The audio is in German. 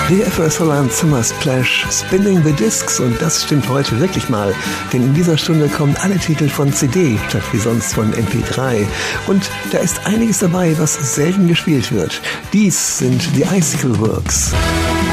DFS Holland Summer Splash Spinning the Discs, und das stimmt heute wirklich mal, denn in dieser Stunde kommen alle Titel von CD statt wie sonst von MP3 und da ist einiges dabei, was selten gespielt wird. Dies sind die Icicle Works.